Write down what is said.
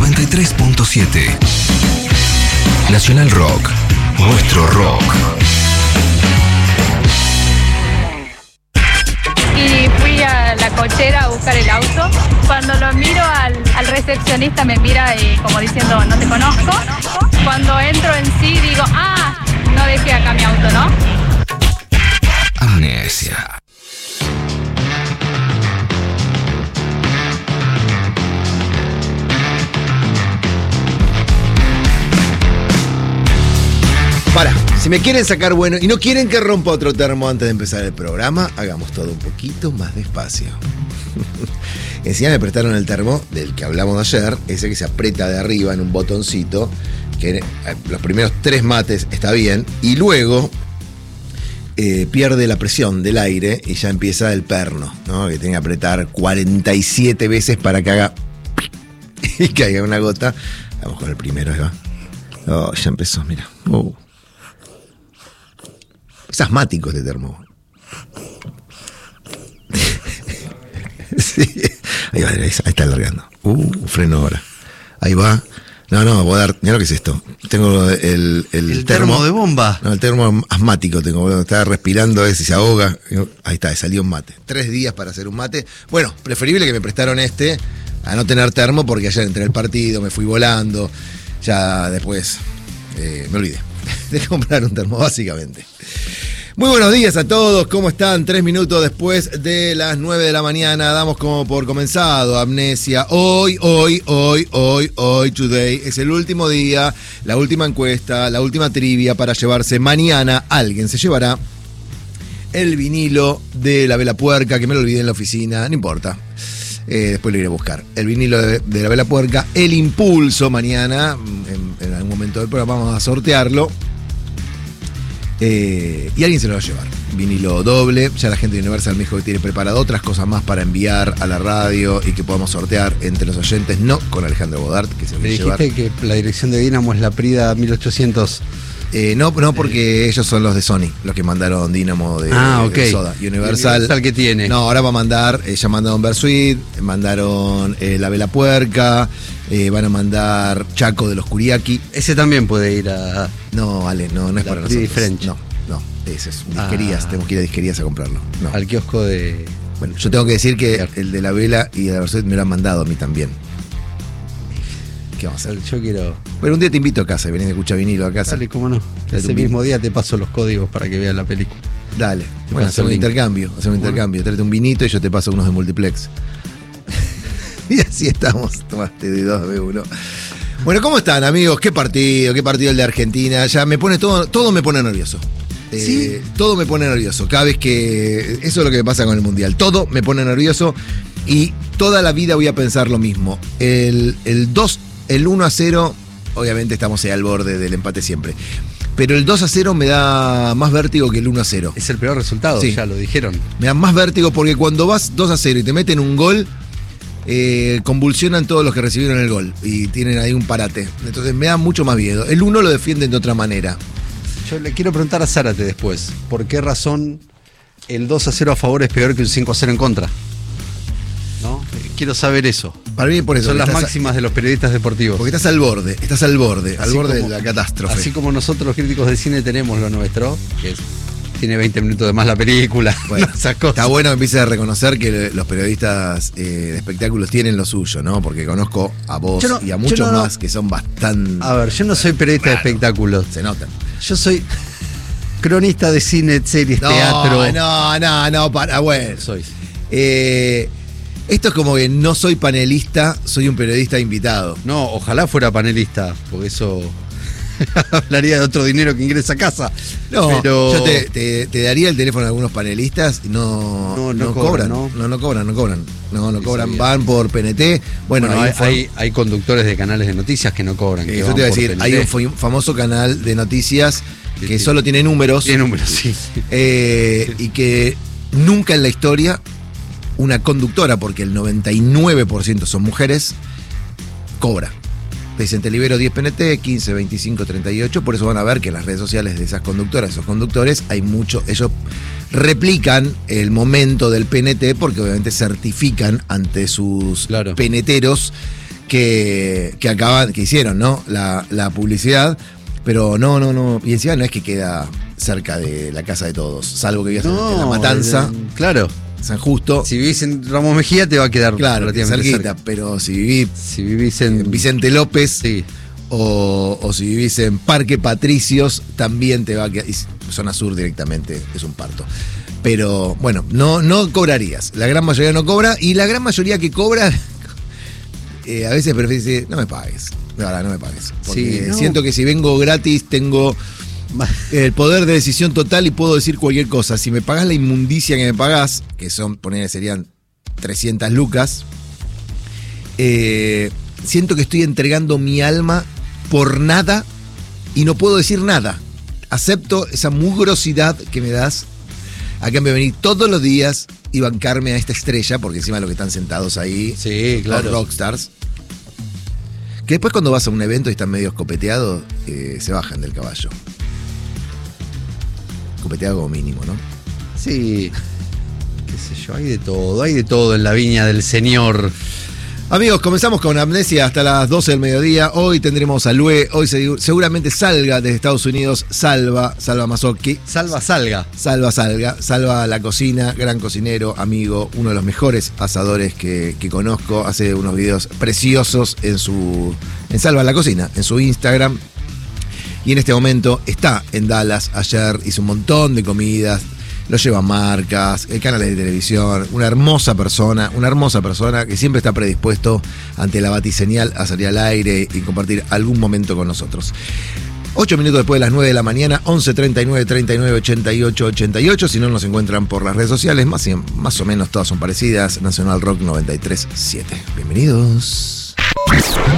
93.7 Nacional Rock, nuestro rock. Y fui a la cochera a buscar el auto. Cuando lo miro al recepcionista me mira como diciendo, no te conozco. Cuando entro en sí digo, no dejé acá mi auto, ¿no? Amnesia. Para, si me quieren sacar bueno y no quieren que rompa otro termo antes de empezar el programa, hagamos todo un poquito más despacio. Encima me prestaron el termo del que hablamos ayer, ese que se aprieta de arriba en un botoncito, que los primeros 3 mates está bien, y luego pierde la presión del aire y ya empieza el perno, ¿no? Que tiene que apretar 47 veces para que haga y caiga una gota. Vamos con el primero, ahí va. Oh, ya empezó, mira. Es asmático este termo. Sí. Ahí va, ahí está alargando. Freno ahora. Ahí va. No, voy a dar. Mira lo que es esto. Tengo el termo de bomba. No, el termo asmático tengo. Estaba respirando a ver si se ahoga. Ahí está, salió un mate. 3 días para hacer un mate. Bueno, preferible que me prestaron a no tener termo, porque ayer entré al partido, me fui volando. Ya después me olvidé de comprar un termo, básicamente. Muy buenos días a todos, ¿cómo están? 3 minutos después de las 9 de la mañana, damos como por comenzado Amnesia. Hoy, today, es el último día, la última encuesta, la última trivia para llevarse. Mañana alguien se llevará el vinilo de La Vela Puerca, que me lo olvidé en la oficina, no importa. Después lo iré a buscar. El vinilo de La Vela Puerca, El Impulso, mañana, en algún momento del programa vamos a sortearlo. Y alguien se lo va a llevar. Vinilo doble. Ya la gente de Universal me dijo que tiene preparado otras cosas más para enviar a la radio y que podamos sortear entre los oyentes, no con Alejandro Bodart, que se lo va a llevar. Me dijiste que la dirección de Dynamo es la Prida 1800. No, porque ellos son los de Sony, los que mandaron Dynamo de Soda. Universal que tiene. No, ahora va a mandar, ya mandaron Bersuit, mandaron La Vela Puerca, van a mandar Chaco de los Curiaki. Ese también puede ir a... No, Ale, no es para nosotros. French. No, ese es disquerías, tenemos que ir a disquerías a comprarlo. No. Al kiosco de... Bueno, yo tengo que decir que el de La Vela y de Bersuit me lo han mandado a mí también. ¿Qué vamos a hacer? Yo quiero... Bueno, un día te invito a casa y venís a escuchar vinilo a casa. Dale, cómo no. Ese mismo día te paso los códigos para que veas la película. Dale. Bueno, hacemos un intercambio. Tráete un vinito y yo te paso unos de multiplex. Y así estamos. Tomaste de 2, de 1. Bueno, ¿cómo están, amigos? ¿Qué partido el de Argentina? Ya me pone todo me pone nervioso. ¿Sí? Todo me pone nervioso. Cada vez que... Eso es lo que me pasa con el Mundial. Todo me pone nervioso y toda la vida voy a pensar lo mismo. El 1-0, obviamente estamos ahí al borde del empate siempre. Pero el 2-0 me da más vértigo que el 1-0. Es el peor resultado, sí. Ya lo dijeron. Me da más vértigo porque cuando vas 2-0 y te meten un gol, convulsionan todos los que recibieron el gol y tienen ahí un parate. Entonces me da mucho más miedo. El 1 lo defienden de otra manera. Yo le quiero preguntar a Zárate después, ¿por qué razón el 2-0 a favor es peor que un 5-0 en contra? ¿No? Quiero saber eso. Para mí por eso. Son las máximas de los periodistas deportivos. Porque estás al borde de la catástrofe. Así como nosotros los críticos de cine tenemos lo nuestro, que tiene 20 minutos de más la película. Bueno, está bueno que empieces a reconocer que los periodistas de espectáculos tienen lo suyo, ¿no? Porque conozco a vos y a muchos más que son bastante... A ver, yo no soy periodista de espectáculos. Se notan. Yo soy cronista de cine, series, teatro. No, bueno. Soy. Esto es como que no soy panelista, soy un periodista invitado. No, ojalá fuera panelista, porque eso hablaría de otro dinero que ingresa a casa. No, pero... yo te daría el teléfono a algunos panelistas y no cobran. No cobran, van por PNT. Bueno, hay conductores de canales de noticias que no cobran. Eso te iba a decir, hay un famoso canal de noticias que solo tiene números. Tiene números, sí. Y que nunca en la historia una conductora, porque el 99% son mujeres, cobra. Te dicen, te libero 10 PNT, 15, 25, 38. Por eso van a ver que en las redes sociales de esas conductoras, esos conductores, hay mucho. Ellos replican el momento del PNT porque obviamente certifican ante sus PNTeros que hicieron, ¿no? La publicidad, pero no. Y encima no es que queda cerca de la casa de todos, salvo que vivas en La Matanza. Claro. San Justo. Si vivís en Ramos Mejía te va a quedar Claro, relativamente cerquita, cerca. pero si vivís en Vicente López, sí. o si vivís en Parque Patricios, también te va a quedar. Y zona sur directamente es un parto. Pero bueno, no cobrarías. La gran mayoría no cobra, y la gran mayoría que cobra, a veces prefiere decir, no me pagues. No me pagues. Porque siento que si vengo gratis tengo el poder de decisión total y puedo decir cualquier cosa. Si me pagás la inmundicia que me pagás, que serían 300 lucas, siento que estoy entregando mi alma por nada y no puedo decir nada. Acepto esa mugrosidad que me das a cambio de venir todos los días y bancarme a esta estrella, porque encima los que están sentados ahí, sí, claro, los rockstars, que después cuando vas a un evento y están medio escopeteados, se bajan del caballo. Escopeteado como mínimo, ¿no? Sí, qué sé yo, hay de todo en la viña del Señor. Amigos, comenzamos con Amnesia hasta las 12 del mediodía. Hoy tendremos a Lue. Hoy seguramente salga desde Estados Unidos Salva Mazzocchi. Salva la cocina, gran cocinero, amigo, uno de los mejores asadores que conozco. Hace unos videos preciosos en Salva la Cocina, en su Instagram. Y en este momento está en Dallas. Ayer hizo un montón de comidas. Lo lleva a marcas, canales de televisión, una hermosa persona que siempre está predispuesto ante la batiseñal a salir al aire y compartir algún momento con nosotros. 8 minutos después de las 9 de la mañana, 11 39 39 88 88. Si no, nos encuentran por las redes sociales, más o menos todas son parecidas. Nacional Rock 93.7. Bienvenidos.